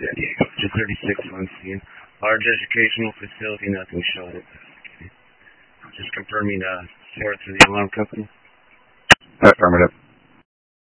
San Diego. Just 36 months again. Large educational facility, nothing showed it. Okay. Just confirming, Sarah through the alarm company. Affirmative.